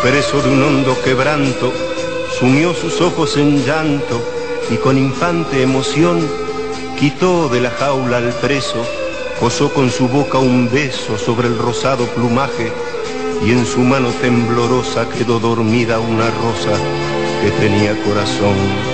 preso de un hondo quebranto, sumió sus ojos en llanto y con infante emoción quitó de la jaula al preso, posó con su boca un beso sobre el rosado plumaje y en su mano temblorosa quedó dormida una rosa que tenía corazón.